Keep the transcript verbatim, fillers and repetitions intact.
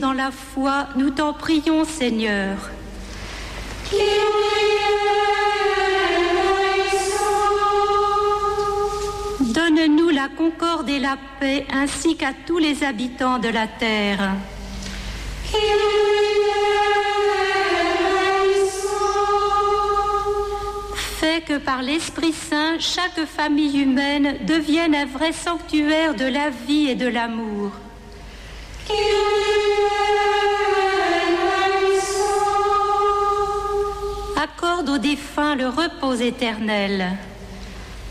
dans la foi, nous t'en prions, Seigneur. Donne-nous la concorde et la paix, ainsi qu'à tous les habitants de la terre. Fais que par l'Esprit Saint, chaque famille humaine devienne un vrai sanctuaire de la vie et de l'amour. Accorde aux défunts le repos éternel.